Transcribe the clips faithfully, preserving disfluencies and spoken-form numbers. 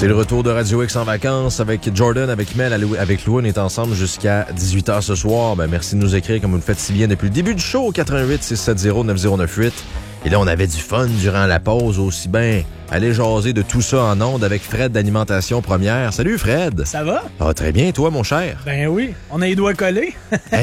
C'est le retour de Radio X en vacances avec Jordan, avec Mel, avec Lou. On est ensemble jusqu'à dix-huit heures ce soir. Ben, merci de nous écrire comme vous le faites si bien depuis le début du show au quatre un huit, six sept zéro, neuf zéro neuf huit. Et là, on avait du fun durant la pause aussi bien. Allez jaser de tout ça en ondes avec Fred d'Alimentation Première. Salut Fred! Ça va? Ah, très bien, toi mon cher? Ben oui, on a les doigts collés.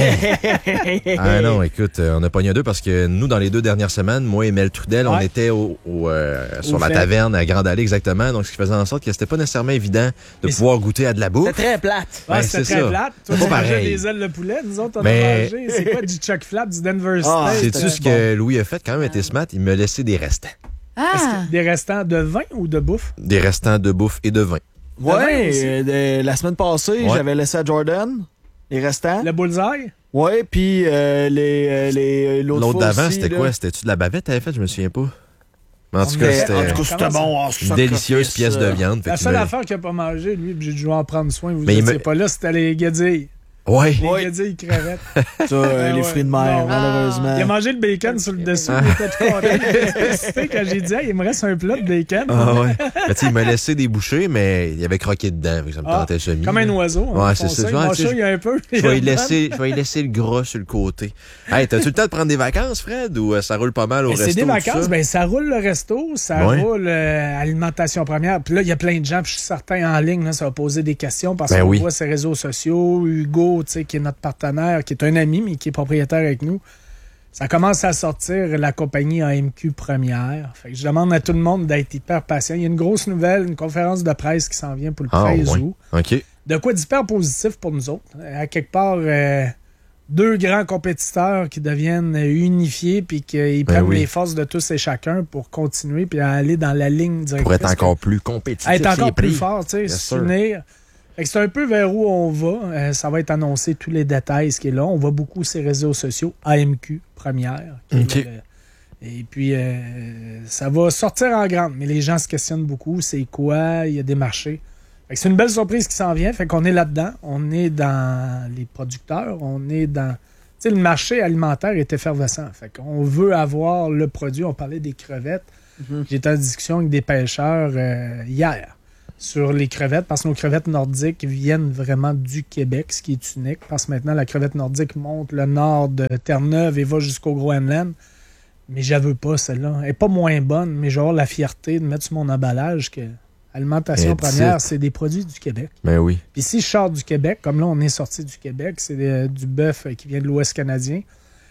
Hey. Ah non, écoute, on a pogné deux parce que nous, dans les deux dernières semaines, moi et Mel Trudel, ouais. on était au, au, euh, sur au la fait. taverne à Grande Allée exactement. Donc, ce qui faisait en sorte que c'était pas nécessairement évident de Et pouvoir c'est... goûter à de la bouffe. C'était très plate. Ouais, ben, c'était c'est très ça. plate. Toi, tu mangeais des ailes de poulet. Nous autres, on Mais... a mangé. C'est quoi du chuck flap, du Denver steak? Ah, sais-tu ce que bon. Louis a fait? Quand même, était smart. Il me laissé des restants. Ah. Des restants de vin ou de bouffe? Des restants de bouffe et de vin. Oui, euh, la semaine passée, ouais. j'avais laissé à Jordan les restants. Le bullseye? Oui, puis euh, les, les, l'autre, l'autre d'avant, aussi, c'était là. quoi? C'était-tu de la bavette que t'avais faite? Je me souviens pas. Mais en tout cas, c'était, en tout cas, c'était bon. Oh, une délicieuse pièce ça. de viande. La seule me... affaire qu'il n'a pas mangé, lui, puis j'ai dû en prendre soin, vous n'étiez me... pas là, c'était les guédilles. Ouais. Les ouais. guédilles crevettes. Ça, euh, les ouais. fruits de mer, non. malheureusement. Il a mangé le bacon sur le dessous. Il était tout content. Quand j'ai dit, hey, il me reste un plat de bacon. Ah ouais. Mais il m'a laissé des bouchées, mais il avait croqué dedans. Ça me ah, tentait semi. Comme un oiseau. Ouais, c'est ça. Mon chat, il y a un peu. Je vais y laisser, je vais y laisser le gras sur le côté. Hey, t'as-tu le temps de prendre des vacances, Fred, ou ça roule pas mal au mais resto? C'est des vacances. Ça? Ben, ça roule le resto, ça ouais. roule euh, Alimentation Première. Puis là, il y a plein de gens, puis je suis certain en ligne, là, ça va poser des questions parce ben qu'on oui. voit ses réseaux sociaux. Hugo, tu sais, qui est notre partenaire, qui est un ami, mais qui est propriétaire avec nous. Ça commence à sortir la compagnie A M Q Première. Fait que je demande à tout le monde d'être hyper patient. Il y a une grosse nouvelle, une conférence de presse qui s'en vient pour le ah, treize ouais. août. OK. De quoi d'hyper positif pour nous autres. À quelque part, euh, deux grands compétiteurs qui deviennent unifiés puis qu'ils prennent ben oui. les forces de tous et chacun pour continuer puis aller dans la ligne directrice. Pour être encore plus compétitif. Être encore plus fort, tu sais, s'unir. C'est un peu vers où on va. Euh, ça va être annoncé tous les détails, ce qui est là. On voit beaucoup ces réseaux sociaux. A M Q Première. Okay. Le, et puis, euh, ça va sortir en grande. Mais les gens se questionnent beaucoup. C'est quoi? Il y a des marchés. Fait que c'est une belle surprise qui s'en vient. Fait qu'on est là-dedans. On est dans les producteurs. On est dans... Tu sais, le marché alimentaire est effervescent. Fait qu'on veut avoir le produit. On parlait des crevettes. Mm-hmm. J'étais en discussion avec des pêcheurs euh, hier. Sur les crevettes, parce que nos crevettes nordiques viennent vraiment du Québec, ce qui est unique, parce que maintenant, la crevette nordique monte le nord de Terre-Neuve et va jusqu'au Groenland. Mais je la veux pas, celle-là. Elle n'est pas moins bonne, mais j'ai la fierté de mettre sur mon emballage que Alimentation Première, c'est des produits du Québec. Ben oui. Puis si je sors du Québec, comme là, on est sorti du Québec, c'est de, du bœuf qui vient de l'Ouest canadien,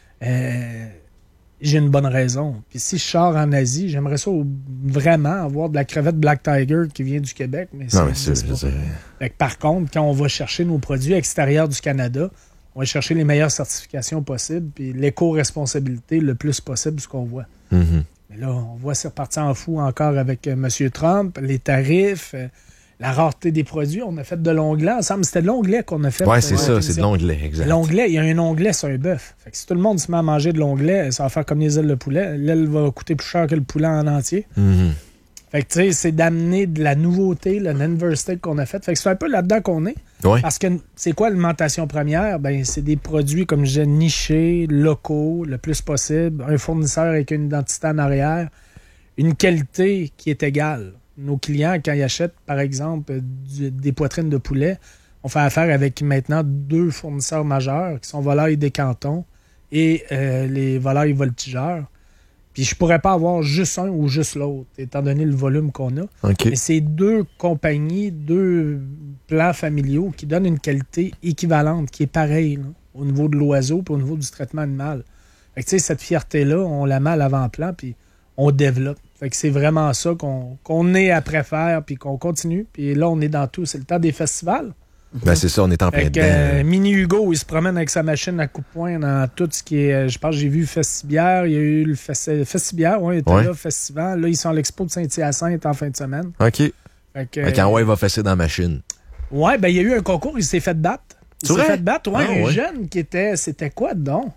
euh, j'ai une bonne raison. Puis si je sors en Asie, j'aimerais ça vraiment avoir de la crevette Black Tiger qui vient du Québec. Mais non, mais c'est, c'est, c'est... Fait que par contre, quand on va chercher nos produits extérieurs du Canada, on va chercher les meilleures certifications possibles puis l'éco-responsabilité le plus possible, ce qu'on voit. Mm-hmm. Mais là, on voit c'est reparti en fou encore avec euh, M. Trump, les tarifs, euh, la rareté des produits. On a fait de l'onglet ensemble. C'était de l'onglet qu'on a fait. Oui, c'est ça, c'est de l'onglet, exact. L'onglet, il y a un onglet sur un bœuf. Fait que si tout le monde se met à manger de l'onglet, ça va faire comme les ailes de poulet. L'aile va coûter plus cher que le poulet en entier. Mm-hmm. Fait que tu sais, c'est d'amener de la nouveauté, le Denver steak qu'on a fait. Fait que c'est un peu là-dedans qu'on est. Ouais. Parce que c'est quoi l'alimentation première? Ben, c'est des produits, comme je disais, nichés, locaux, le plus possible. Un fournisseur avec une identité en arrière. Une qualité qui est égale. Nos clients, quand ils achètent, par exemple, du, des poitrines de poulet, on fait affaire avec maintenant deux fournisseurs majeurs qui sont Volailles des Cantons et euh, les Volailles Voltigeurs. Puis je pourrais pas avoir juste un ou juste l'autre, étant donné le volume qu'on a. Okay. Mais c'est deux compagnies, deux plans familiaux qui donnent une qualité équivalente, qui est pareille là, au niveau de l'oiseau et au niveau du traitement animal. Fait que, tu sais, cette fierté-là, on la met à l'avant-plan puis on développe. Fait que c'est vraiment ça qu'on, qu'on est après faire puis qu'on continue. Puis là, on est dans tout. C'est le temps des festivals. Ben c'est ça, on est en plein dedans. Euh, Mini Hugo, il se promène avec sa machine à coup de poing dans tout ce qui est... Je pense que j'ai vu Festibière, il y a eu le festi- Festibière, oui, il était ouais. là, Festival. Là, ils sont à l'expo de Saint-Hyacinthe en fin de semaine. OK. Fait que, fait qu'en ouais, il va fesser dans la machine. Ouais, ben il y a eu un concours, il s'est fait battre. Il c'est s'est vrai? fait battre, ouais, ah, un ouais. jeune qui était... C'était quoi, donc?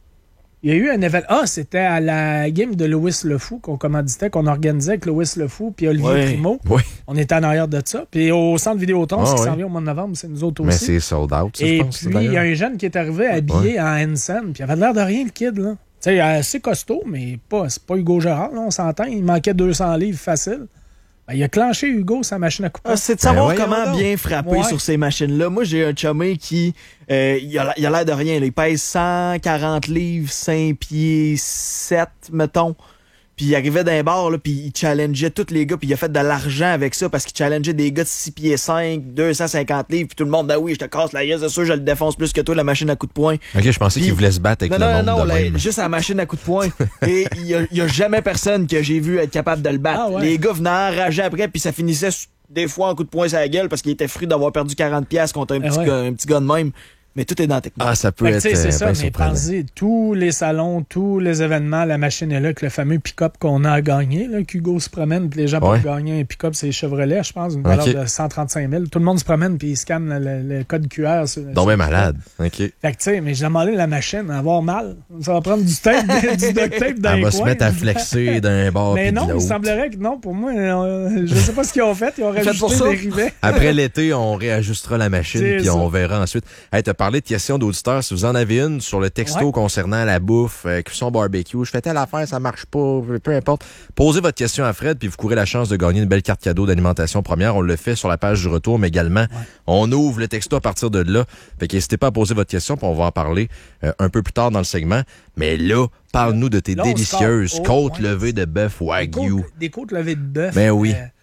Il y a eu un événement. Ah, c'était à la game de Louis Le Fou qu'on commanditait, qu'on organisait avec Louis Le Fou puis Olivier ouais. Primo. Ouais. On était en arrière de ça. Puis au centre Vidéotron, ah, ce qui ouais. s'en vient au mois de novembre, c'est nous autres Mais aussi. c'est sold out, ça, Et je pense. puis, il y a un jeune qui est arrivé habillé ouais. en Hensen, puis il avait l'air de rien, le kid, là. Tu sais, assez costaud, mais pas, c'est pas Hugo Gérard, là, on s'entend. Il manquait deux cents livres facile. Ben, il a clenché Hugo sa machine à couper. Ah, c'est de savoir Ben comment voyons bien frapper Ouais. sur ces machines-là. Moi, j'ai un chumé qui, euh, il a il a l'air de rien. Là. Il pèse cent quarante livres, cinq pieds sept, mettons. Puis il arrivait d'un bar, là, puis il challengeait tous les gars, puis il a fait de l'argent avec ça parce qu'il challengeait des gars de six pieds cinq, deux cent cinquante livres, puis tout le monde, ben oui, je te casse la gueule, c'est sûr, je le défonce plus que toi, la machine à coups de poing. OK, je pensais Puis- qu'il voulait se battre avec Non, le non, monde non, de la- même. juste la machine à coups de poing. Et il y a, il y a jamais personne que j'ai vu être capable de le battre. Ah ouais. Les gars venaient enrager après, puis ça finissait s- des fois en coup de poing sur la gueule parce qu'il était fru d'avoir perdu quarante piastres contre un Eh petit, ouais. gars, un petit gars de même. Mais tout est dans la technique. Ah, ça peut Fait que, être tu sais, c'est euh, ça, bien mais surprenant. pensez, tous les salons, tous les événements, la machine est là, que le fameux pick-up qu'on a à gagner, là, qu'Hugo se promène, puis les gens Ouais. peuvent gagner un pick-up, c'est Chevrolet, je pense, une valeur Ok. de cent trente-cinq mille. Tout le monde se promène, puis ils scannent le, le- le code Q R. Sur, Donc, sur bien le malade. OK. Fait que, tu sais, mais j'ai demandé à la machine à avoir mal. Ça va prendre du tape, du duct tape dans Elle les va se coins. mettre à flexer d'un bord Mais puis de non, il l'autre. semblerait que non. Pour moi, euh, je sais pas ce qu'ils ont fait. Ils ont Faites pour rajouté ça. des rivets. Après l'été, on réajustera la machine C'est puis ça. on verra ensuite. Hey, t'as parlé de questions d'auditeurs. Si vous en avez une sur le texto Ouais. concernant la bouffe, euh, cuisson barbecue, je fais telle affaire, ça marche pas, peu importe. Posez votre question à Fred puis vous courez la chance de gagner une belle carte cadeau d'alimentation première. On le fait sur la page du retour, mais également, on ouvre le texto à partir de là. Fait qu'hésitez pas à poser votre question puis on va en parler euh, un peu plus tard dans le segment. Mais là, parle-nous de tes Là, on délicieuses score. côtes Oh, ouais. levées de bœuf Des Wagyu. côtes, des côtes levées de bœuf. Ben oui. euh,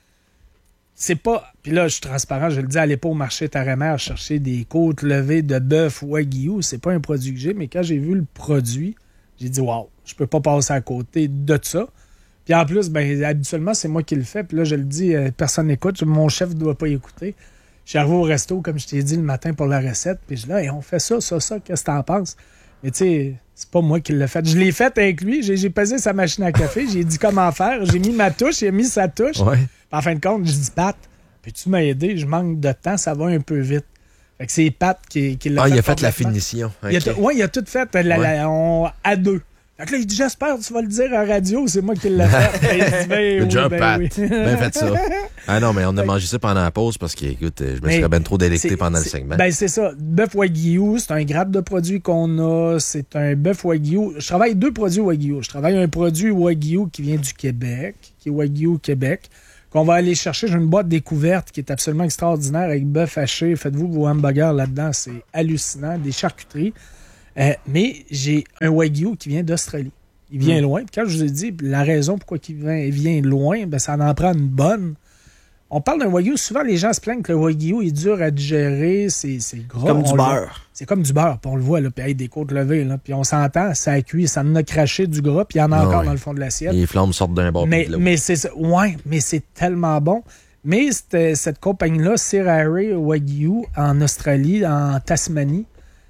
c'est pas. Puis là, je suis transparent, je le dis, allez pas au marché Taremer chercher des côtes levées de bœuf Wagyu. C'est pas un produit que j'ai, mais quand j'ai vu le produit, j'ai dit, waouh, je peux pas passer à côté de ça. Puis en plus, ben, habituellement, c'est moi qui le fais. Puis là, je le dis, euh, personne n'écoute. Mon chef ne doit pas y écouter. Je suis arrivé au resto, comme je t'ai dit le matin pour la recette. Puis je dis, là, hey, on fait ça, ça, ça. Qu'est-ce que t'en penses? Mais tu sais, c'est pas moi qui l'ai fait. Je l'ai fait avec lui. J'ai, j'ai pesé sa machine à café. J'ai dit comment faire. J'ai mis ma touche. Il a mis sa touche. Ouais. En fin de compte, je dis, Pat, peux-tu m'aider? Je manque de temps. Ça va un peu vite. Fait que c'est Pat qui, qui l'a Ah, fait. il a fait la complètement. finition. Il a OK. tout- ouais, il a tout fait la- la- Ouais. on- à deux. Fait que là, il dit, j'espère que tu vas le dire à la radio, c'est moi qui l'ai fait. Ben, il dit, ben Good oui, job, ben Pat. oui. Bien fait ça. Ah non, mais on a Fait que- mangé ça pendant la pause parce que, écoute, je me Mais serais bien trop délecté c'est- pendant le c'est- segment. Ben, c'est ça. Bœuf Wagyu, c'est un grade de produit qu'on a. C'est un bœuf Wagyu. Je travaille deux produits Wagyu. Je travaille un produit Wagyu qui vient du Québec, qui est Wagyu Québec, qu'on va aller chercher. J'ai une boîte découverte qui est absolument extraordinaire avec bœuf haché. Faites-vous vos hamburgers là-dedans. C'est hallucinant. Des charcuteries. Euh, mais j'ai un Wagyu qui vient d'Australie. Il vient Mm. loin. Puis quand je vous ai dit la raison pourquoi il vient, il vient loin, ben ça en prend une bonne. On parle d'un Wagyu. Souvent, les gens se plaignent que le Wagyu est dur à digérer. C'est, c'est gras. Comme On du le- beurre. C'est comme du beurre. Puis on le voit, là. Puis hey, des côtes levées. Là. Puis on s'entend, ça cuit. Ça en a craché du gras. Puis il y en a Ah encore ouais. dans le fond de l'assiette. Les flammes sortent d'un bord Mais, puis de l'autre. mais c'est ça. Ouais, mais c'est tellement bon. Mais cette, cette compagnie-là, Sirare Wagyu, en Australie, en Tasmanie,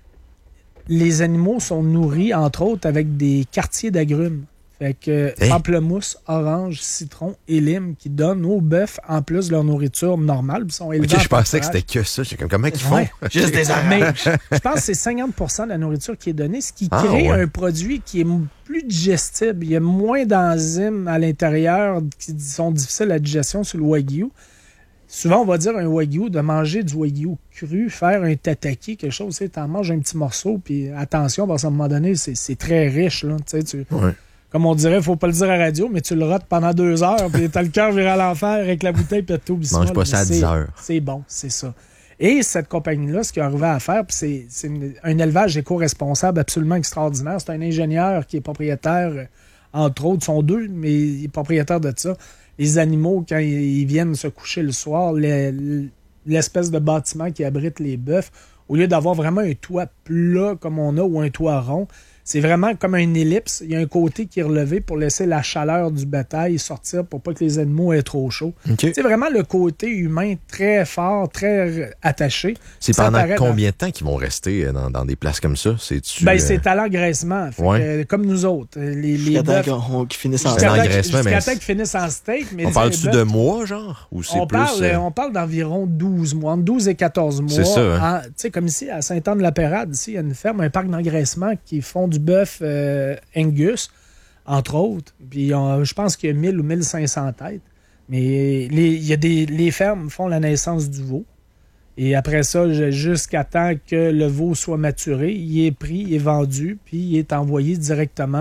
les animaux sont nourris, entre autres, avec des quartiers d'agrumes. Fait que Hey. pamplemousse, orange, citron et lime qui donnent aux bœufs, en plus de leur nourriture normale. Puis sont élevés Ok, en je pensais que pâturage. c'était que ça. J'étais comme, comment ils font? Ouais. Juste des Mais araignées. je pense que c'est cinquante pour cent de la nourriture qui est donnée, ce qui Ah, crée ouais. un produit qui est m- plus digestible. Il y a moins d'enzymes à l'intérieur qui sont difficiles à digestion sur le Wagyu. Souvent, on va dire un Wagyu, de manger du Wagyu cru, faire un tataki, quelque chose, tu sais, t'en manges un petit morceau, puis attention, parce qu'à un moment donné, c'est, c'est très riche, là, tu sais, tu- Ouais. comme on dirait, faut pas le dire à la radio, mais tu le rotes pendant deux heures, puis t'as le cœur viré à l'enfer avec la bouteille, puis tout. Mange pas ça à dix heures. C'est bon, c'est ça. Et cette compagnie-là, ce qu'ils arrivé à faire, puis c'est, c'est une- un élevage éco-responsable absolument extraordinaire. C'est un ingénieur qui est propriétaire, euh, entre autres, sont deux, mais il est propriétaire de ça. Les animaux, quand ils viennent se coucher le soir, le- l'espèce de bâtiment qui abrite les bœufs, au lieu d'avoir vraiment un toit plat comme on a ou un toit rond, c'est vraiment comme une ellipse. Il y a un côté qui est relevé pour laisser la chaleur du bétail sortir pour pas que les animaux aient trop chaud. OK. C'est vraiment le côté humain très fort, très attaché. C'est Ça pendant apparaît dans- combien de temps qu'ils vont rester euh, dans, dans des places comme ça? C'est-tu, Ben, euh, c'est à l'engraissement. Fait ouais. que, euh, comme nous autres. Les, les Jusqu'à temps bœufs- qu'on- qu'ils finissent en C'est jusqu'à un temps- engraissement, jusqu'à mais temps qu'ils finissent en steak. Mais on les parle-tu bœufs- de mois, genre? Ou c'est on, plus... parle, euh, on parle d'environ douze mois, entre douze et quatorze mois. C'est ça, hein. En- Tu sais, comme ici, à Saint-Anne-de-la-Pérade, ici, il y a une ferme, un parc d'engraissement qui font du bœuf euh, Angus, entre autres. Puis on- je pense qu'il y a mille ou mille cinq cents têtes. Mais les, il y a des, les fermes font la naissance du veau. Et après ça, je- jusqu'à temps que le veau soit maturé, il est pris, il est vendu, puis il est envoyé directement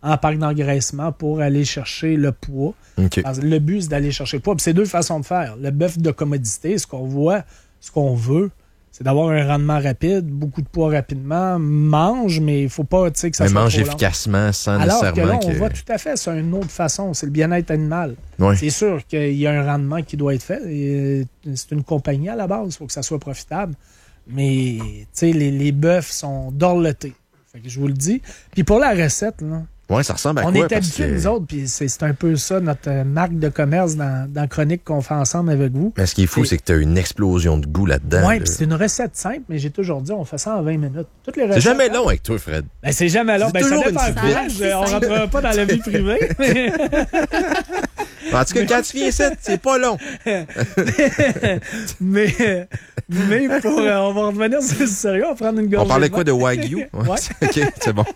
en parc d'engraissement pour aller chercher le poids. Okay. Le but, c'est d'aller chercher le poids. Puis c'est deux façons de faire. Le bœuf de commodité, ce qu'on voit, ce qu'on veut, c'est d'avoir un rendement rapide, beaucoup de poids rapidement, mange, mais il ne faut pas que ça mais soit mange trop long. efficacement sans Alors que nécessairement... là, on que... voit tout à fait, c'est une autre façon, c'est le bien-être animal. Oui. C'est sûr qu'il y a un rendement qui doit être fait. Et c'est une compagnie à la base, il faut que ça soit profitable. Mais les, les bœufs sont dorlotés. Fait que je vous le dis. Puis pour la recette, là, oui, ça ressemble à on quoi? est habitués, que... nous autres, puis c'est, c'est un peu ça, notre euh, marque de commerce dans, dans Chronique qu'on fait ensemble avec vous. Mais ce qui est fou, et... c'est que tu as une explosion de goût là-dedans. Oui, là. puis c'est une recette simple, mais j'ai toujours dit, on fait ça en vingt minutes. Toutes les recettes, c'est jamais long avec toi, Fred. Ben, c'est jamais long. C'est ben, toujours ça dépend une plus. On ne rentrera pas dans la vie privée. Mais... En tout cas, quand tu viens ici, c'est pas long. mais, mais pour, euh, on va revenir sur le sérieux, on va prendre une gorgée. On parlait quoi de Wagyu? Ouais. OK, c'est bon.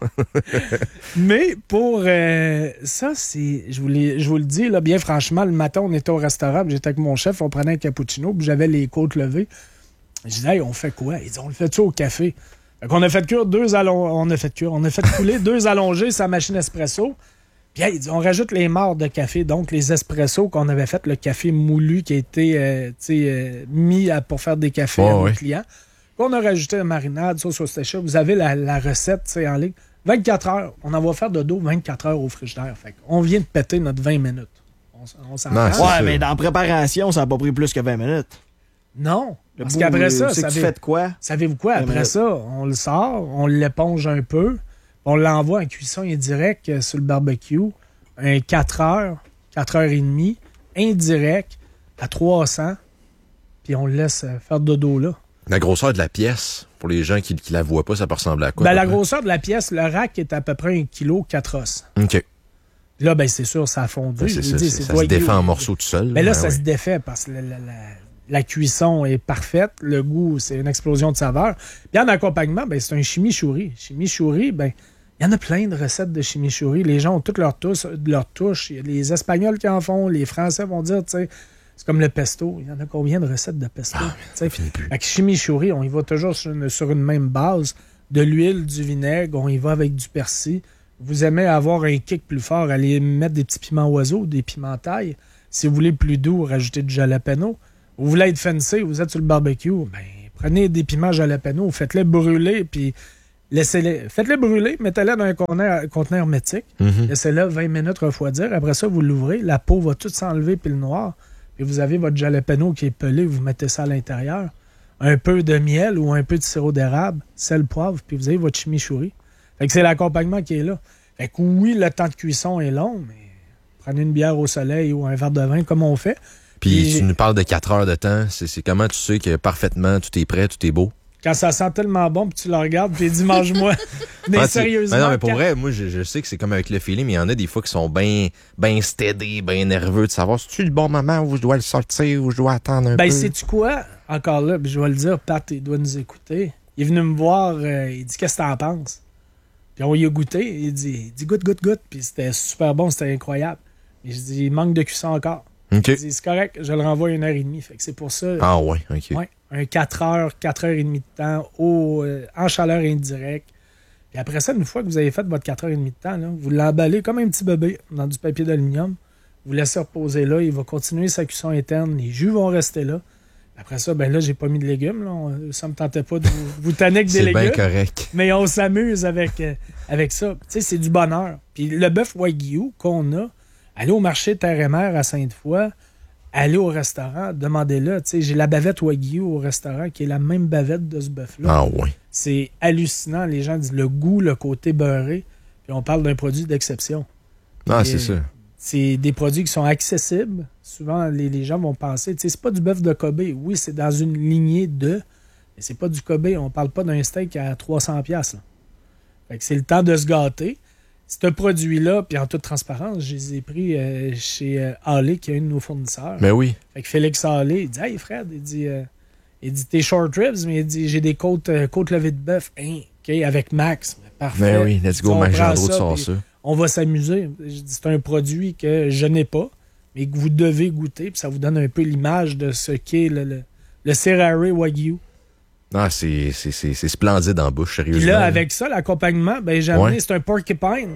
Mais pour euh, ça, c'est. Je vous, les, je vous le dis, là, bien franchement, le matin, on était au restaurant, puis j'étais avec mon chef, on prenait un cappuccino, puis j'avais les côtes levées. Je disais, hey, on fait quoi? Ils disent, on le fait ça au café. Fait qu'on a fait cuire deux allongés. On a fait cuire. On a fait couler deux allongés sur la machine espresso. Puis hey, on rajoute les marcs de café, donc les espressos qu'on avait fait, le café moulu qui a été euh, euh, mis à, pour faire des cafés oh, à nos oui. clients. Puis on a rajouté la marinade, sauce au stécha. Vous avez la, la recette en ligne. vingt-quatre heures. On en va faire de dos vingt-quatre heures au frigidaire. Fait on vient de péter notre vingt minutes. On, on s'en non, ouais, ouais, mais dans la préparation, ça n'a pas pris plus que vingt minutes. Non. Le parce bout, qu'après ça, c'est savez, que tu fais de quoi? Savez-vous quoi? Après minutes. Ça, on le sort, on l'éponge un peu, on l'envoie en cuisson indirect sur le barbecue. Un quatre heures, quatre heures et demie, indirect, à trois cents, puis on le laisse faire dodo là. La grosseur de la pièce, pour les gens qui ne la voient pas, ça peut ressembler à quoi? Ben, la grosseur de la pièce, le rack est à peu près un kilo quatre os. OK. Là, ben c'est sûr, ça a fondu. Ben, c'est ça, dis, c'est, c'est ça se défait en morceaux tout seul. Mais là, ben, ça oui. se défait parce que la, la, la, la cuisson est parfaite, le goût, c'est une explosion de saveur. Puis en accompagnement, ben, c'est un chimichurri. Chimichurri, ben... il y en a plein de recettes de chimichurri. Les gens ont toutes leurs touches. Leur touche. Il y a les Espagnols qui en font. Les Français vont dire, tu sais, c'est comme le pesto. Il y en a combien de recettes de pesto? Ah, ça finit plus. Avec chimichurri, on y va toujours sur une, sur une même base. De l'huile, du vinaigre, on y va avec du persil. Vous aimez avoir un kick plus fort, allez mettre des petits piments oiseaux, des piments taille. Si vous voulez plus doux, rajoutez du jalapeno. Vous voulez être fancy, vous êtes sur le barbecue, ben, prenez des piments jalapeno, faites-les brûler, puis laissez-les, faites-les brûler, mettez-les dans un conteneur, conteneur hermétique, mm-hmm. laissez-les vingt minutes refroidir. Après ça, vous l'ouvrez, la peau va toute s'enlever, puis le noir. Et vous avez votre jalapeno qui est pelé, vous mettez ça à l'intérieur. Un peu de miel ou un peu de sirop d'érable, sel, poivre, puis vous avez votre chimichurri. Fait que c'est l'accompagnement qui est là. Fait que oui, le temps de cuisson est long, mais prenez une bière au soleil ou un verre de vin comme on fait. Puis, puis tu nous parles de quatre heures de temps. C'est, c'est comment tu sais que parfaitement tout est prêt, tout est beau? Quand ça sent tellement bon, puis tu le regardes, puis tu dis mange-moi. Mais ah, sérieusement. Mais non, mais pour quand... vrai, moi, je, je sais que c'est comme avec le feeling, mais il y en a des fois qui sont bien ben steady, bien nerveux de savoir si tu le bon moment où je dois le sortir, où je dois attendre un ben, peu. Ben, sais-tu quoi? Encore là, puis je vais le dire, Pat, il doit nous écouter. Il est venu me voir, euh, il dit qu'est-ce que t'en penses? Puis on y a goûté, il dit, il dit goûte, goûte, goûte. Puis c'était super bon, c'était incroyable. Et je dis, il manque de cuisson encore. OK. Il dit, c'est correct, je le renvoie à une heure et demie. Fait que c'est pour ça. Ah ouais, OK. Ouais, un quatre heures, quatre heures et demie de temps au, euh, en chaleur indirecte. Puis après ça, une fois que vous avez fait votre quatre heures et demie de temps, là, vous l'emballez comme un petit bébé dans du papier d'aluminium. Vous laissez reposer là, il va continuer sa cuisson interne, les jus vont rester là. Après ça, ben là, j'ai pas mis de légumes. Là. On, ça me tentait pas de vous, vous tanner avec des légumes. C'est bien correct. Mais on s'amuse avec, euh, avec ça. Tu sais, c'est du bonheur. Puis le bœuf Wagyu qu'on a, allez au marché Terre et Mer à Sainte-Foy, allez au restaurant, demandez-le. Tu sais, j'ai la bavette Wagyu au restaurant qui est la même bavette de ce bœuf-là. Ah oui. C'est hallucinant. Les gens disent le goût, le côté beurré. Puis on parle d'un produit d'exception. Ah, Et, c'est ça. C'est des produits qui sont accessibles. Souvent, les, les gens vont penser, tu sais, c'est pas du bœuf de Kobe. Oui, c'est dans une lignée de, mais c'est pas du Kobe. On parle pas d'un steak à trois cents dollars. Là. Fait que c'est le temps de se gâter. Ce produit-là, puis en toute transparence, je les ai pris euh, chez euh, Halley, qui est un de nos fournisseurs. Mais oui. Fait que Félix Halley, il dit, hey Fred, il dit, euh, il dit t'es short ribs, mais il dit, j'ai des côtes, euh, côtes levées de bœuf. Hein, OK, avec Max. Parfait. Mais oui, let's go, Max Gendreau, tu sors ça. On va s'amuser. C'est un produit que je n'ai pas, mais que vous devez goûter, puis ça vous donne un peu l'image de ce qu'est le, le, le Serrare Wagyu. Ah, c'est, c'est, c'est, c'est splendide en bouche, sérieusement. Puis là, avec ça, l'accompagnement, ben, j'ai amené, ouais. c'est un porcupine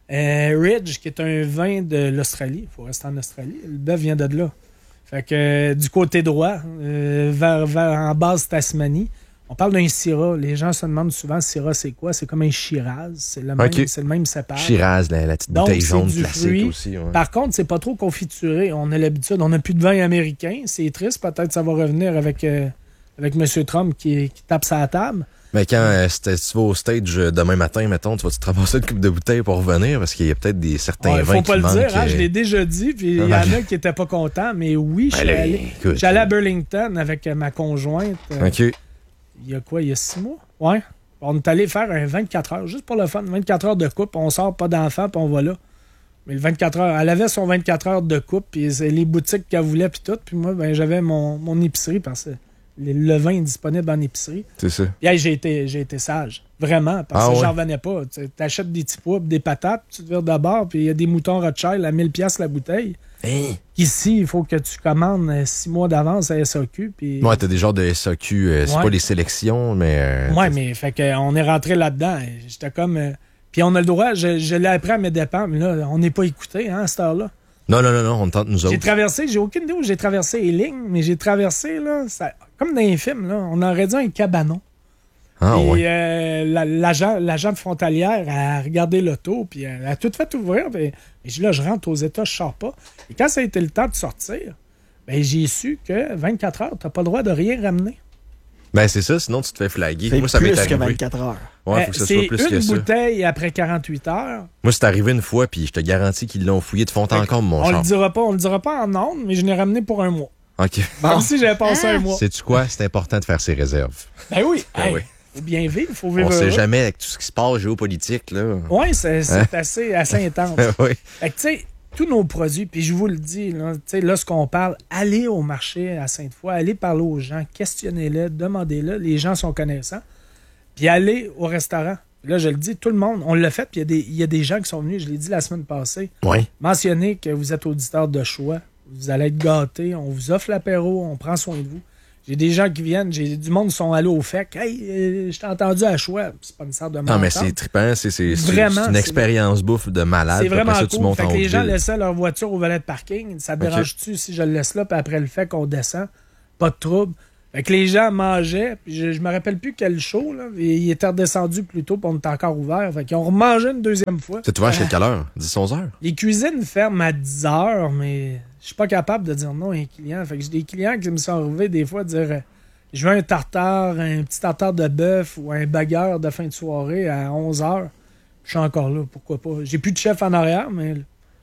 Euh, Ridge, qui est un vin de l'Australie. Il faut rester en Australie. Le bœuf vient de là. Fait que euh, du côté droit, euh, vers, vers, en base Tasmanie, on parle d'un Syrah. Les gens se demandent souvent Syrah, c'est quoi? C'est comme un Shiraz. C'est le même, okay. c'est le même cépage. Shiraz, la, la petite Donc, bouteille jaune du classique fruit. aussi. Ouais. Par contre, c'est pas trop confituré. On a l'habitude. On n'a plus de vin américain. C'est triste. Peut-être que ça va revenir avec, euh, avec M. Trump qui, qui tape sa table. Mais quand euh, tu vas au stage euh, demain matin, mettons, tu vas te ramasser une coupe de bouteilles pour revenir parce qu'il y a peut-être des certains ouais, vins qui manquent. Faut pas le dire, hein, euh... je l'ai déjà dit, puis il y en a qui étaient pas contents, mais oui, je suis allez, allé, écoute, j'allais à Burlington avec ma conjointe. Euh, OK. Il y a quoi, il y a six mois? Ouais. On est allé faire un vingt-quatre heures, juste pour le fun, vingt-quatre heures de coupe, on sort pas d'enfants, puis on va là. Mais le vingt-quatre heures, elle avait son vingt-quatre heures de coupe, puis les boutiques qu'elle voulait, puis tout, puis moi, ben, j'avais mon, mon épicerie parce que le vin est disponible en épicerie. C'est ça. Puis hey, j'ai été, j'ai été sage. Vraiment. Parce ah, que ouais. j'en revenais pas. Tu achètes des petits pois, des patates, tu te vires de bord, puis il y a des moutons Rothschild à mille dollars la bouteille. Hey. Ici, il faut que tu commandes six mois d'avance à S A Q. Puis... Ouais, t'as des genres de S A Q. Euh, c'est ouais. pas les sélections, mais. Euh, ouais, mais fait que on est rentré là-dedans. J'étais comme. Euh... Puis on a le droit, je, je l'ai appris à mes dépens, mais là, on n'est pas écouté, hein, à cette heure-là. Non, non, non, non, on tente nous autres. J'ai traversé, j'ai aucune idée où j'ai traversé les lignes, mais j'ai traversé, là, ça, comme dans les films, là, on aurait dit un cabanon. Ah, puis ouais. euh, la, l'agent, l'agent frontalière a regardé l'auto, puis elle a tout fait ouvrir. Puis, et je, là, je rentre aux États, je sors pas. Et quand ça a été le temps de sortir, ben, j'ai su que vingt-quatre heures, t'as pas le droit de rien ramener. Ben, c'est ça, sinon tu te fais flaguer. C'est Moi, ça m'est plus arrivé. que vingt-quatre heures. Ouais, Ben, faut que ça c'est soit plus que une ça. bouteille après quarante-huit heures. Moi, c'est arrivé une fois, puis je te garantis qu'ils l'ont fouillé de fond en comble, mon on char. le dira pas, on le dira pas en ondes, mais je l'ai ramené pour un mois. OK. Bon. Comme si j'avais passé un mois. Sais-tu quoi? C'est important de faire ses réserves. Ben oui, Ben hey, oui. faut bien vivre, faut vivre On sait heureux. jamais avec tout ce qui se passe géopolitique, là. Oui, c'est, c'est Hein? assez, assez intense. oui. Fait que, tu sais, tous nos produits, puis je vous le dis, là, tu sais, là, ce qu'on parle, allez au marché à Sainte-Foy, allez parler aux gens, questionnez-les, demandez-les, les gens sont connaissants, puis allez au restaurant. Là, je le dis, tout le monde, on l'a fait, puis il y a des- il y, a des gens qui sont venus, je l'ai dit la semaine passée, Oui. mentionnez que vous êtes auditeur de choix, vous allez être gâtés, on vous offre l'apéro, on prend soin de vous. J'ai des gens qui viennent, j'ai du monde qui sont allés au F E C. Hey, euh, je t'ai entendu à choix. C'est pas une sorte de Non, mais menteur. c'est trippant. C'est, c'est, c'est, Vraiment, c'est une c'est- expérience bouffe de malade. C'est puis après vraiment ça, tu cool. montes Fait en que les gens Haute-Ville. laissaient leur voiture au valet de parking. Ça te dérange-tu si je le laisse là, puis après le fait qu'on descend? Pas de trouble. Fait que les gens mangeaient, puis je, je me rappelle plus quel show, là. Et ils étaient redescendus plus tôt, puis on était encore ouvert. Fait qu'ils ont remangé une deuxième fois. C'est ouvert jusqu'à quelle heure? dix onze heures? Les cuisines ferment à dix heures, mais je suis pas capable de dire non à un client. Fait que j'ai des clients qui me sont arrivés des fois à dire euh, je veux un tartare, un petit tartare de bœuf ou un burger de fin de soirée à onze heures. Je suis encore là, pourquoi pas. J'ai plus de chef en arrière, mais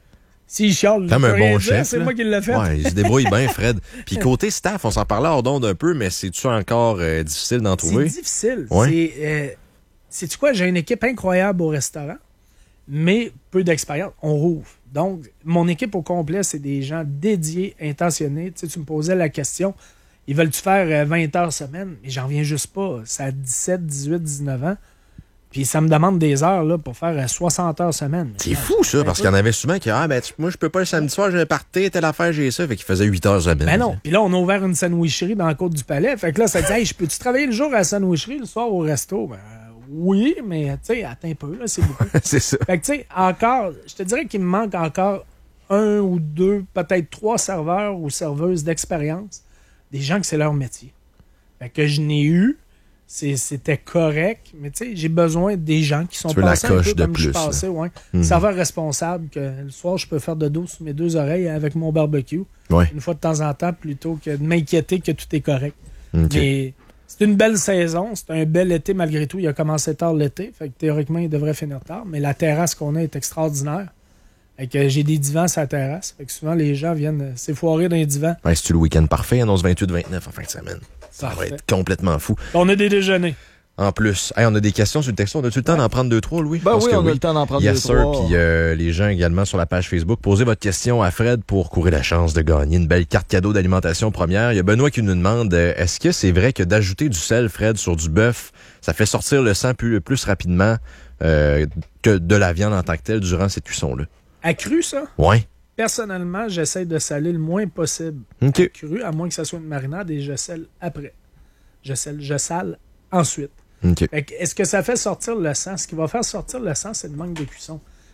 s'il chiale, Comme je un peux rien bon dire, chef. c'est là. moi qui l'ai fait. Ouais, il se débrouille bien, Fred. Puis côté staff, on s'en parlait hors d'onde un peu, mais c'est-tu encore euh, difficile d'en C'est trouver? difficile. Ouais. C'est, euh, sais-tu quoi? J'ai une équipe incroyable au restaurant, mais peu d'expérience. On rouvre. Donc, mon équipe au complet, c'est des gens dédiés, intentionnés. Tu sais, tu me posais la question, ils veulent-tu faire euh, vingt heures semaine? Mais j'en viens juste pas. Ça a dix-sept, dix-huit, dix-neuf ans. Puis ça me demande des heures là, pour faire euh, soixante heures semaine. C'est fou, ça, parce qu'il y en avait souvent qui, ah, ben, tu- moi, je peux pas le samedi soir, j'ai un party, telle affaire, j'ai ça. Fait qu'il faisait huit heures semaine. Ben non. Puis là, on a ouvert une sandwicherie dans la côte du Palais. Fait que là, ça dit, hey, je peux-tu travailler le jour à la sandwicherie, le soir au resto? Ben, euh, oui, mais tu sais, attends un peu, là, c'est beaucoup. c'est ça. Fait que, tu sais, encore, je te dirais qu'il me manque encore un ou deux, peut-être trois serveurs ou serveuses d'expérience, des gens que c'est leur métier. Fait que je n'ai eu, c'est- c'était correct, mais tu sais, j'ai besoin des gens qui sont Tu veux la passés un peu coche de comme je suis plus, passé, ouais. Mhm. Serveur responsable, que le soir, je peux faire de dos sous mes deux oreilles avec mon barbecue, Ouais. une fois de temps en temps, plutôt que de m'inquiéter que tout est correct. OK. Mais c'est une belle saison, c'est un bel été malgré tout. Il a commencé tard l'été, fait que théoriquement, il devrait finir tard. Mais la terrasse qu'on a est extraordinaire. Fait que j'ai des divans sur la terrasse. Fait que souvent, les gens viennent s'effoirer dans les divans. Ouais, c'est-tu le week-end parfait, annonce vingt-huit vingt-neuf en fin de semaine. Ça va Parfait. être complètement fou. On a des déjeuners. En plus, hey, on a des questions sur le texto. On a-tu le temps d'en prendre deux, trois, Louis? Ben Parce oui, que on a le temps d'en prendre Yes, deux, sir. trois. Puis euh, les gens également sur la page Facebook, posez votre question à Fred pour courir la chance de gagner une belle carte cadeau d'alimentation première. Il y a Benoît qui nous demande, euh, est-ce que c'est vrai que d'ajouter du sel, Fred, sur du bœuf, ça fait sortir le sang plus, plus rapidement euh, que de la viande en tant que telle durant cette cuisson-là? Accru, ça? Ouais. Personnellement, j'essaie de saler le moins possible. OK. Cru, à moins que ça soit une marinade, et je sale après. Je sale, je sale ensuite. OK. Fait que, est-ce que ça fait sortir le sang? Ce qui va faire sortir le sang, c'est le manque de cuisson.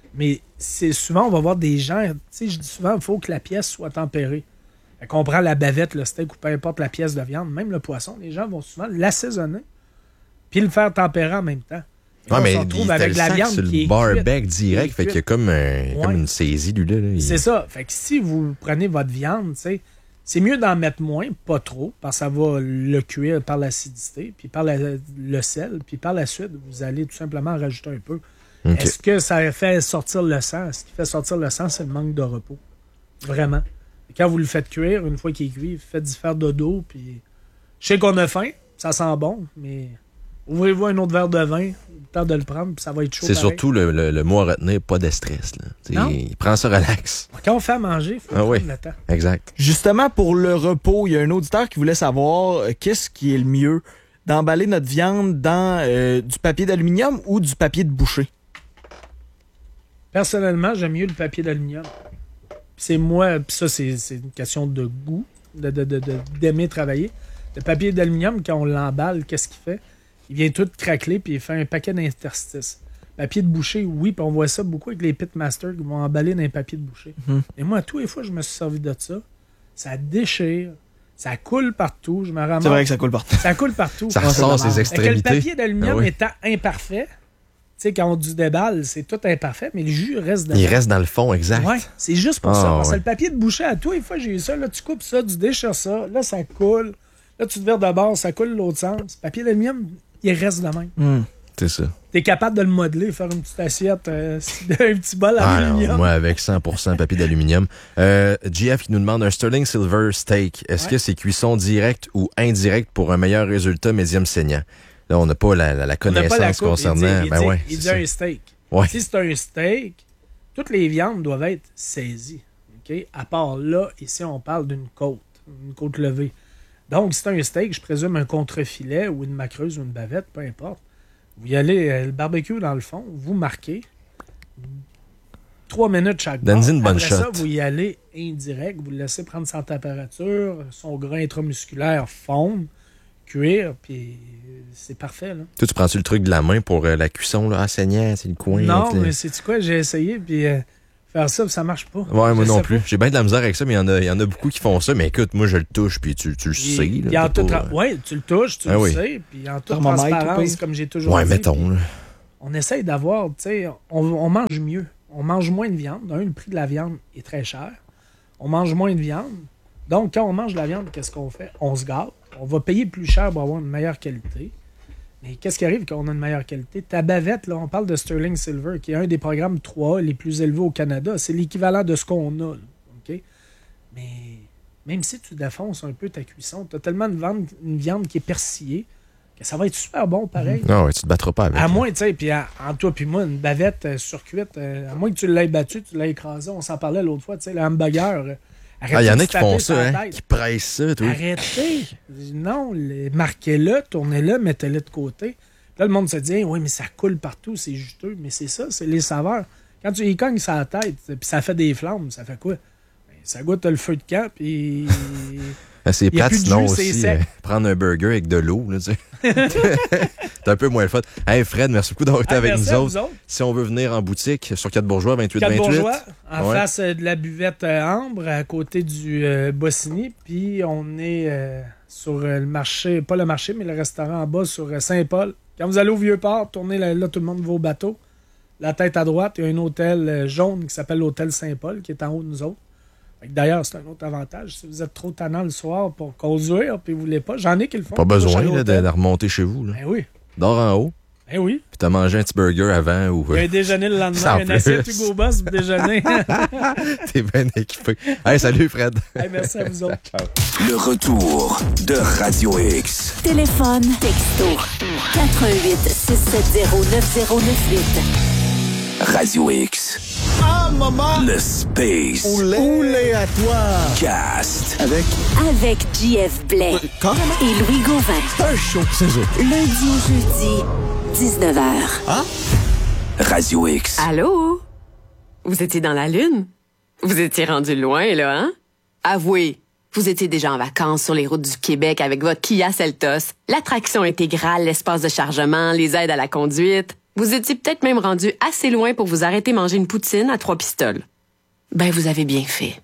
Mais c'est souvent, on va voir des gens, tu sais, je dis souvent, il faut que la pièce soit tempérée. Fait qu'on prend la bavette, le steak ou peu importe la pièce de viande, même le poisson, les gens vont souvent l'assaisonner puis le faire tempérer en même temps. Et Ouais, on mais se retrouve il avec la viande sur qui le est barbecue cuite, direct, qui fait est qu'il y a comme, un, Ouais. comme une saisie, lui, là. Il- C'est ça. Fait que si vous prenez votre viande, tu sais, c'est mieux d'en mettre moins, pas trop, parce que ça va le cuire par l'acidité, puis par la- le sel, puis par la suite, vous allez tout simplement en rajouter un peu. Ok. Est-ce que ça fait sortir le sang? Ce qui fait sortir le sang, c'est le manque de repos. Vraiment. Et quand vous le faites cuire, une fois qu'il est cuit, faites-y faire dodo, puis je sais qu'on a faim, ça sent bon, mais ouvrez-vous un autre verre de vin, le temps de le prendre, puis ça va être chaud C'est pareil. surtout le, le, le mot à retenir, pas de stress. Là. T'sais, Non. il prend ça relax. Quand on fait à manger, il faut Ah prendre oui. le temps. Exact. Justement, pour le repos, il y a un auditeur qui voulait savoir euh, qu'est-ce qui est le mieux, d'emballer notre viande dans euh, du papier d'aluminium ou du papier de boucher? Personnellement, j'aime mieux le papier d'aluminium. C'est moi, puis ça, c'est, c'est une question de goût, de, de, de, de- d'aimer travailler. Le papier d'aluminium, quand on l'emballe, qu'est-ce qu'il fait? Il vient tout craqueler, puis il fait un paquet d'interstices. Papier de boucher, oui, puis on voit ça beaucoup avec les pitmasters qui vont emballer dans un papier de boucher. Mhm. Et moi, tous les fois, je me suis servi de ça. Ça déchire, ça coule partout. Je me ramasse. C'est vrai que ça coule partout. Ça coule partout. Ça Ouais, c'est ressort dommage. ses Fait que le extrémités. papier d'aluminium Ah oui. étant imparfait, tu sais, quand on du déballe, c'est tout imparfait, mais le jus reste dedans. Il reste dans le fond, exact. Ouais, c'est juste pour Ah, ça. Parce que ouais. le papier de boucher, à toi, une fois, j'ai eu ça. Là, tu coupes ça, tu déchires ça. Là, ça coule. Là, tu te vires de bord, ça coule l'autre sens. Papier d'aluminium, il reste de même. Hmm. C'est ça. T'es capable de le modeler, faire une petite assiette, euh, un petit bol Ah, non, d'aluminium. moi, avec cent pour cent papier d'aluminium. Euh, G F qui nous demande un Sterling Silver Steak. Est-ce Ouais. que c'est cuisson directe ou indirecte pour un meilleur résultat médium saignant? Là, on n'a pas la, la, la On n'a pas la connaissance coupe. concernant. Il dit, il ben dit- ouais, il c'est dit ça. un steak. Ouais. Si c'est un steak, toutes les viandes doivent être saisies. OK? À part là, ici, on parle d'une côte, une côte levée. Donc, si c'est un steak, je présume un contrefilet ou une macreuse ou une bavette, peu importe. Vous y allez, euh, le barbecue dans le fond, vous marquez trois minutes chaque bord. Donne-y une bonne Après ça, shot. vous y allez indirect, vous le laissez prendre sa température, son grain intramusculaire fondre, cuire, puis c'est parfait, là. Toi, tu prends-tu le truc de la main pour euh, la cuisson, là? Ah, saignant, c'est le coin. Non, avec les- mais c'est quoi, j'ai essayé, puis euh, faire ça, puis ça marche pas. Ouais, moi Je non sais plus. pas. J'ai bien de la misère avec ça, mais il y en a, il y en a beaucoup qui font ça. Mais écoute, moi, je le touche, puis tu, tu le sais. Puis, là, puis en t'as toute pas, tra- ouais, tu le touches, tu Ah le oui. sais, puis en toute Thermomètre, au transparence, pire. comme j'ai toujours Ouais, dit. mettons. puis là. on essaye d'avoir, tu sais, on, on mange mieux. On mange moins de viande. D'un, le prix de la viande est très cher. On mange moins de viande. Donc, quand on mange de la viande, qu'est-ce qu'on fait? On se gâte. On va payer plus cher pour avoir une meilleure qualité. Mais qu'est-ce qui arrive quand on a une meilleure qualité? Ta bavette, là, on parle de Sterling Silver, qui est un des programmes trois A les plus élevés au Canada. C'est l'équivalent de ce qu'on a. Là, OK? Mais même si tu défonces un peu ta cuisson, tu as tellement de viande, une viande qui est persillée que ça va être super bon pareil. Non, ouais, tu te battras pas avec. À là. moins, tu sais, puis à- en toi puis moi, une bavette euh, surcuite, euh, à moins que tu l'aies battue, tu l'aies écrasée, on s'en parlait l'autre fois, tu sais, le hamburger. euh, Ah, il y arrêtez en de a se qui font taper sur ça, la hein? tête. Qui pressent ça, toi. Arrêtez! Non, le- marquez-le, tournez-le, mettez-le de côté. Là, le monde se dit, oui, mais ça coule partout, c'est juteux. Mais c'est ça, c'est les saveurs. Quand tu y cognes sur la tête, puis ça fait des flammes, ça fait quoi? Ben, ça goûte le feu de camp, puis. Ah, c'est Il y a plate, plus de sinon jus, c'est aussi, sec. euh, prendre un burger avec de l'eau, là, tu sais. C'est un peu moins le fun. Hey, Fred, merci beaucoup d'avoir été Ah, avec merci nous à autres. vous autres. Si on veut venir en boutique sur quatre Bourgeois, vingt-huit Quatre vingt-huit. Bourgeois, en Ouais. face euh, de la buvette euh, Ambre, à côté du euh, Bossigny. Puis on est euh, sur euh, le marché, pas le marché, mais le restaurant en bas sur euh, Saint-Paul. Quand vous allez au Vieux-Port, tournez là, là, tout le monde va au bateau. La tête à droite, il y a un hôtel euh, jaune qui s'appelle l'hôtel Saint-Paul, qui est en haut de nous autres. Fait que d'ailleurs, c'est un autre avantage. Si vous êtes trop tannant le soir pour conduire, puis vous voulez pas, j'en ai qui le font. Pas Couchent à besoin là, de, l'hôtel. de remonter chez vous. Là. Ben oui, Dors en haut, ben oui. puis t'as mangé un petit burger avant ou Il y a euh, un déjeuner le lendemain, Sans une assiette plus. Hugo Boss pour déjeuner. t'es bien équipé. Hey, salut Fred. Hey, merci à vous autres. Le retour de Radio X. Téléphone, texto, quatre un huit six sept zéro neuf zéro neuf huit. Radio X. Ah, maman! Le Space Oulé à toi! Cast. Avec Avec J F Blais carrément et Louis Gauvin. un show, c'est ça. Lundi au jeudi, dix-neuf heures. Radio X. Allô? Vous étiez dans la Lune? Vous étiez rendu loin, là, hein? Avouez, vous étiez déjà en vacances sur les routes du Québec avec votre Kia Seltos, l'attraction intégrale, l'espace de chargement, les aides à la conduite. Vous étiez peut-être même rendu assez loin pour vous arrêter manger une poutine à trois pistoles. Ben, vous avez bien fait.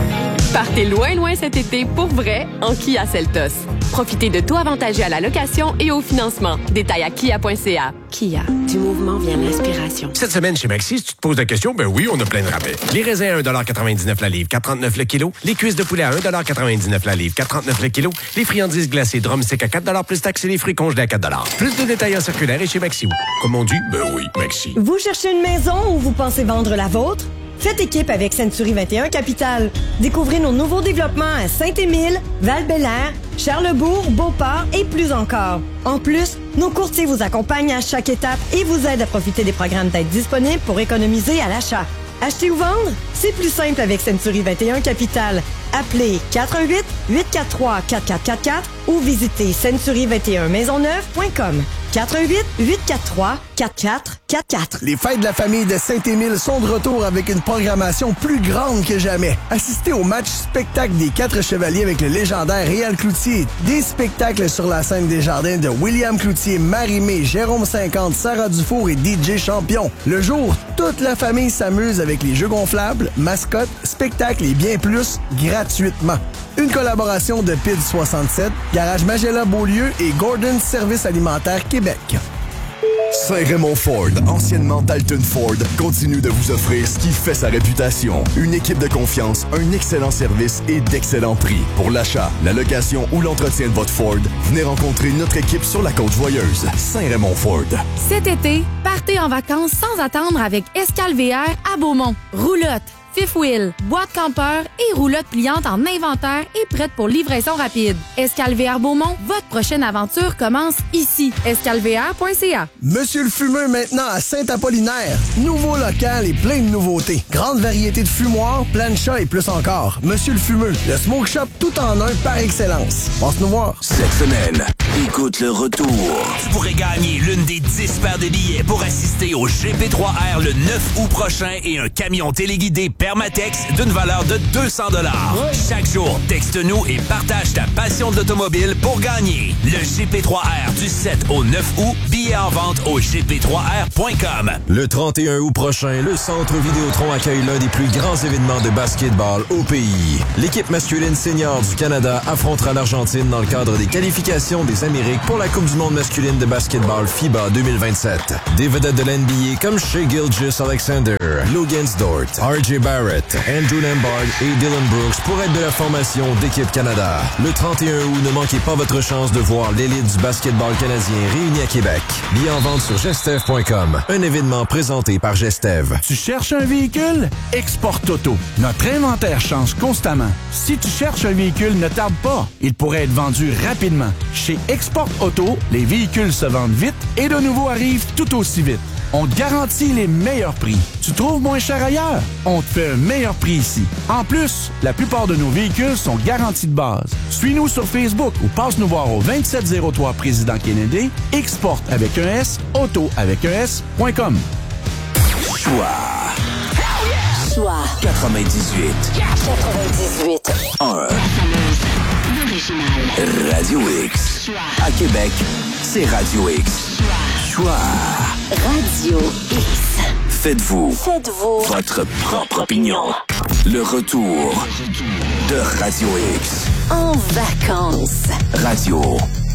Partez loin, loin cet été pour vrai en Kia Seltos. Profitez de taux avantageux à la location et au financement. Détails à kia point c a. Kia, du mouvement vient l'inspiration. Cette semaine chez Maxi, si tu te poses la question, ben oui, on a plein de rabais. Les raisins à un dollar quatre-vingt-dix-neuf la livre, quatre trente-neuf le kilo. Les cuisses de poulet à un dollar quatre-vingt-dix-neuf la livre, quatre trente-neuf le kilo. Les friandises glacées drumstick à quatre dollars plus taxes et les fruits congelés à quatre dollars. Plus de détails en circulaire et chez Maxi. Comme on dit, ben oui, Maxi. Vous cherchez une maison ou vous pensez vendre la vôtre? Faites équipe avec Century vingt et un Capital. Découvrez nos nouveaux développements à Saint-Émile, Val-Bélair, Charlesbourg, Beauport et plus encore. En plus, nos courtiers vous accompagnent à chaque étape et vous aident à profiter des programmes d'aide disponibles pour économiser à l'achat. Acheter ou vendre? C'est plus simple avec Century vingt et un Capital. Appelez quatre un huit, huit quatre trois, quatre quatre quatre quatre ou visitez century vingt et un maisonneuve point com. quatre un huit, huit quatre trois, quatre quatre quatre quatre. Les fêtes de la famille de Saint-Émile sont de retour avec une programmation plus grande que jamais. Assistez au match spectacle des Quatre Chevaliers avec le légendaire Réal Cloutier. Des spectacles sur la scène des jardins de William Cloutier, Marie-Mé, Jérôme cinquante, Sarah Dufour et D J Champion. Le jour, toute la famille s'amuse avec les jeux gonflables, mascottes, spectacles et bien plus gratuitement. Une collaboration de P I D soixante-sept, Garage Magella Beaulieu et Gordon Service Alimentaire Québec. Saint-Raymond Ford, anciennement Dalton Ford, continue de vous offrir ce qui fait sa réputation. Une équipe de confiance, un excellent service et d'excellents prix. Pour l'achat, la location ou l'entretien de votre Ford, venez rencontrer notre équipe sur la Côte-Joyeuse. Saint-Raymond Ford. Cet été, partez en vacances sans attendre avec Escale V R à Beaumont. Roulotte, fifth wheel, boîte campeur et roulotte pliante en inventaire et prête pour livraison rapide. Escale V R Beaumont, votre prochaine aventure commence ici. escale v r point c a. Monsieur le Fumeux maintenant à Saint-Apollinaire. Nouveau local et plein de nouveautés. Grande variété de fumoirs, plancha et plus encore. Monsieur le Fumeux, le smoke shop tout en un par excellence. Passe nous voir. Cette semaine, écoute le retour. Tu pourrais gagner l'une des dix paires de billets pour assister au G P trois R le neuf août prochain et un camion téléguidé Permatex d'une valeur de deux cents dollars. Chaque jour, texte-nous et partage ta passion de l'automobile pour gagner. Le G P trois R du sept au neuf août, billets en vente au g p trois r point com. Le trente et un août prochain, le Centre Vidéotron accueille l'un des plus grands événements de basketball au pays. L'équipe masculine senior du Canada affrontera l'Argentine dans le cadre des qualifications des Amériques pour la Coupe du monde masculine de basketball FIBA deux mille vingt-sept. Des vedettes de l'N B A comme Shai Gilgeous-Alexander, Logan Dort, R J Barrett, Andrew Lombard et Dylan Brooks pour être de la formation d'Équipe Canada. Le trente et un août, ne manquez pas votre chance de voir l'élite du basketball canadien réunie à Québec. Billets en vente sur gestev point com. Un événement présenté par Gestev. Tu cherches un véhicule? Export Auto. Notre inventaire change constamment. Si tu cherches un véhicule, ne tarde pas. Il pourrait être vendu rapidement. Chez Export Auto, les véhicules se vendent vite et de nouveaux arrivent tout aussi vite. On te garantit les meilleurs prix. Tu trouves moins cher ailleurs? On te fait un meilleur prix ici. En plus, la plupart de nos véhicules sont garantis de base. Suis-nous sur Facebook ou passe nous voir au vingt-sept zéro trois Président Kennedy, Export avec un S, Auto avec un S point com. Choix. Choix. quatre-vingt-dix-huit. quatre-vingt-dix-huit. un. Radio X. À Québec, c'est Radio X. Choix. Radio X. Faites-vous. Faites-vous. Votre propre opinion. Le retour de Radio X. En vacances. Radio